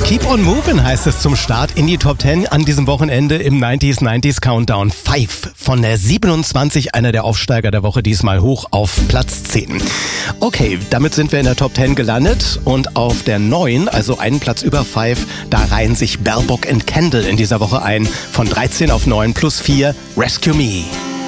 Keep on moving heißt es zum Start in die Top 10 an diesem Wochenende im 90s Countdown. 5 von der 27, einer der Aufsteiger der Woche, diesmal hoch auf Platz 10. Okay, damit sind wir in der Top 10 gelandet und auf der 9, also einen Platz über 5, da reihen sich Baerbock and Kendall in dieser Woche ein. Von 13 auf 9 plus 4, Rescue Me.